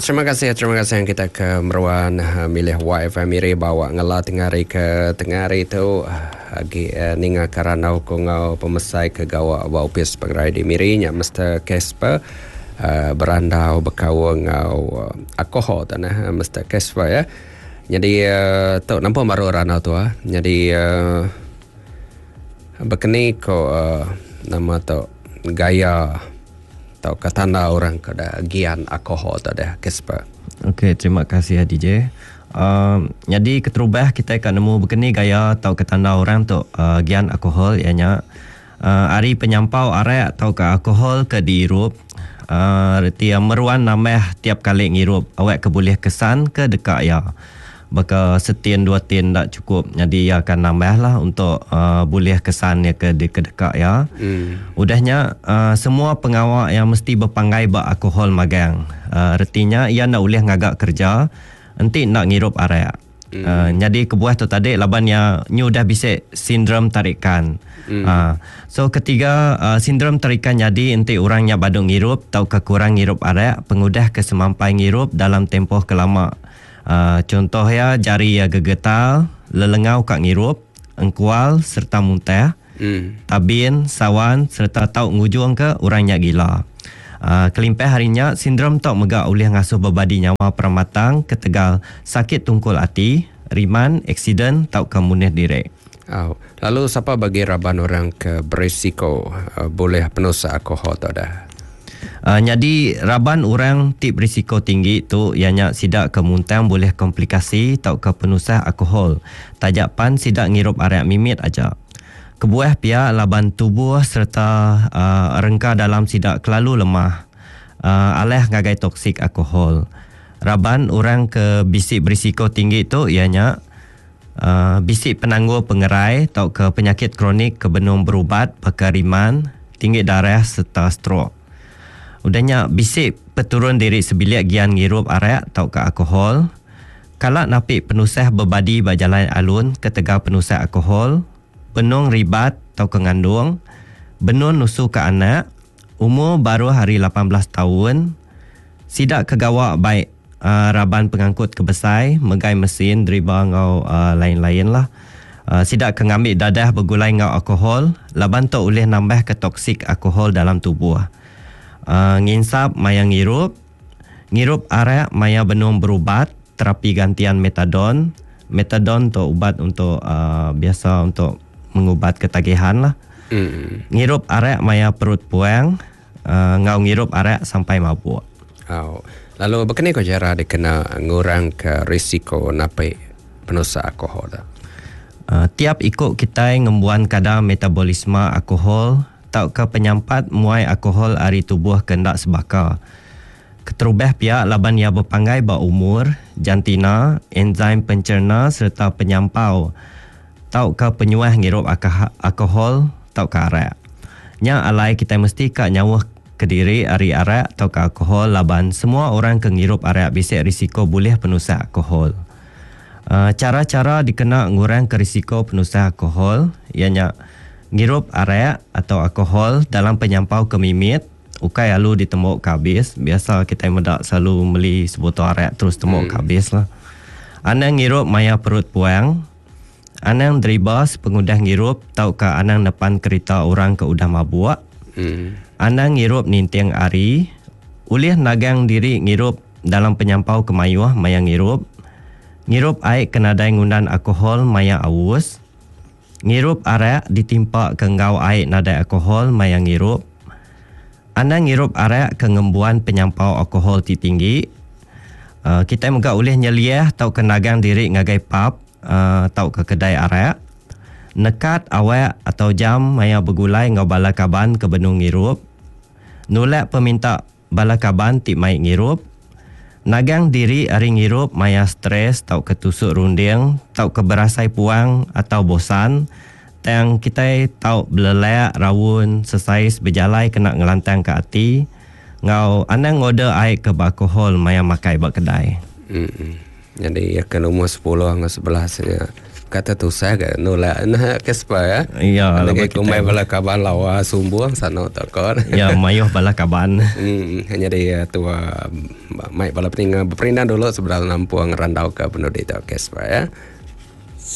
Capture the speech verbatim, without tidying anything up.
terima kasih, terima kasih yang kita ke meruan milih wifi miri bawa ngala tengari ke tengari tu agi ninga karana ko ngau pemesai ke gawa bau pis pengrai di miri nya mister Casper berandau bekawa ngau alkohol tanah mister Casper ya. Jadi tu nampak baru ranau tu ah. Jadi bekeni ko nama tu gaya atau katanda orang kada gian alkohol tu dah Casper. Okey, terima kasih D J. Uh, jadi keterubah kita akan nemu begini gaya atau ketanda orang tu uh, gian alkohol ianya uh, ari penyampau arek atau ke alkohol ke diirup uh, reti meruan nambah tiap kali ngirup awak ke boleh kesan ke dekat ya. Baka setien dua tien tak cukup. Jadi ia akan nambah lah untuk uh, boleh kesan ya ke dekat ya. Hmm. Udahnya uh, semua pengawal yang mesti berpanggai bak alkohol magang. Uh, retinya ia nak boleh ngagak kerja, nanti nak ngirup arek. Hmm. Uh, jadi kebuah tu tadi laban ya nyu dah bisik sindrom tarikan. Hmm. Uh, so ketiga uh, sindrom tarikan jadi nanti orangnya badung ngirup tau kekurang ngirup arek, pengudah kesemampai ngirup dalam tempoh kelama. Uh, contoh ya jari ya gegetal, lelengau kak ngirup, engkual serta muntah, mm. tabin, sawan serta tau ngujung ke orangnya gila. Uh, kelimpah harinya sindrom tok megak oleh ngasuh bebadi nyawa permatang, ketegal, sakit tungkul hati, riman, eksiden tau kemuneh direk. Oh. Lalu siapa bagi raban orang ke berisiko uh, boleh penuh alkohol tu dah? Uh, jadi raban orang tip risiko tinggi tu ianya sidak kemuntang boleh komplikasi tau ke penusah alkohol. Tajapan sidak ngirup arek mimit aja. Kebuah pihak laban tubuh serta uh, rengka dalam sidak kelalu lemah. Uh, aleh ngagai toksik alkohol. Raban orang ke bisik berisiko tinggi tu ianya uh, bisik penangguh pengerai tau ke penyakit kronik kebenung berubat, pekariman, tinggi darah serta stroke. Udahnya bisik peturun diri sebilik gian ngirup arek tau ke alkohol. Kalak napik penusah berbadi berjalan alun ketegal penusah alkohol. Benung ribat tau ke ngandung. Benung nusu ke anak. Umur baru hari lapan belas tahun. Sidak kegawak baik uh, raban pengangkut kebesai. Megai mesin, driba ngau uh, lain-lain lah. Uh, sidak ke ngambil dadah bergulai ngau alkohol. Laban tu boleh nambah ke toksik alkohol dalam tubuh. Uh, nginsap maya ngirup ngirup arek maya benung berubat terapi gantian metadon. Metadon tu ubat untuk uh, biasa untuk mengubat ketagihan lah. Mm. Ngirup arek maya perut puang, uh, ngau ngirup arek sampai mabuk. Oh. Lalu bagaimana kau cara dikena ngurang ke risiko napai penusa alkohol dah? Uh, tiap ikut kita ngembuan kadar metabolisme alkohol tau ke penyampat muai alkohol ari tubuh kendak sebaka. Keterubah pihak laban ia berpanggai ba umur, jantina, enzim pencerna serta penyampau. Tau ke penyuah ngirup alkohol tau ke arek. Nya alai kita mesti kak nyawah ke diri ari arek tau ke alkohol laban semua orang ke ngirup arek bisik risiko boleh penusah alkohol. Uh, cara-cara dikena ngurang ke risiko penusah alkohol ianya ngirup arek atau alkohol dalam penyampau kemimit ukai lalu ditemuk kabis. Biasa kita medak selalu beli sebotol arek terus temuk hmm. kabis lah. Anang ngirup maya perut puang. Anang dribas pengudah ngirup tau ke anang depan kereta orang ke udah mabuk. Hmm. Anang ngirup nintiang ari. Ulih nagang diri ngirup dalam penyampau kemayuh maya ngirup. Ngirup aik kenadai ngundan alkohol maya awus. Ngirup arek ditimpa ke ngau air nadai alkohol maya ngirup. Anda ngirup arek ke ngembuan penyampau alkohol ti tinggi. Uh, kita muka boleh nyeliah tau ke nagang diri ngagai pub uh, tau ke kedai arek. Nekat awak atau jam maya bergulai ngau balakaban ke benung ngirup. Nolak peminta balakaban ti mai ngirup. Nagang diri ari ngirup maya stres tau ketusuk runding, tau keberasai puang atau bosan. Tang kita tau belelak rawun sesais berjalai kena ngelantang ke hati. Ngau anang ngode air ke alkohol maya makai bak kedai. Hmm. Jadi ya kan umur sepuluh hingga sebelas ya. kata tu saya ke nula nah kespa ya. Ya, lagi kumai bala kaban lawa sumbuang sana takon. Ya, mayuh bala kaban. Hmm, hanya dia tua mai bala peninga berperindah dulu sebelah nampuang randau ke penduduk kespa ya.